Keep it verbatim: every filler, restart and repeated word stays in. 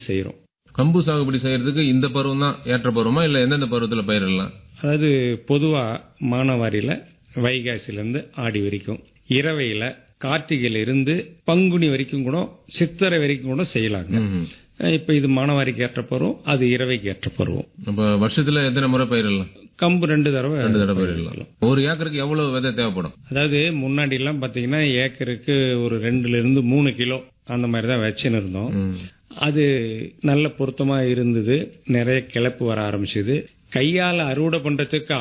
செய்யறோம். கம்பு சாகுபடி செய்யறதுக்கு இந்த பருவம் தான் ஏற்ற பருவமா இல்ல எந்தெந்த பருவத்துல பயிரிடலாம்? அதாவது பொதுவா மானாவாரியில வைகாசிலிருந்து ஆடி வரைக்கும், இரவையில கார்த்திகையில இருந்து பங்குனி வரைக்கும் கூட, சித்திரை வரைக்கும் கூட செய்யலாங்க. இப்ப இது மானாவாரிக்கு ஏற்ற பருவம், அது இரவைக்கு ஏற்ற பருவம். அப்ப வருஷத்துல எத்தனை முறை பயிரிடலாம்? கம்பு ரெண்டு தடவை ரெண்டு தடவை பயிரிடலாம். ஒரு ஏக்கருக்கு எவ்வளவு விதை தேவைப்படும்? அதாவது முன்னாடி எல்லாம் பாத்தீங்கன்னா ஏக்கருக்கு ஒரு ரெண்டுல இருந்து மூணு கிலோ அந்த மாதிரி தான் வச்சுன்னு இருந்தோம். அது நல்ல பொருத்தமா இருந்தது. நிறைய கிளப்பு வர ஆரம்பிச்சது. கையால அறுவடை பண்றதுக்கு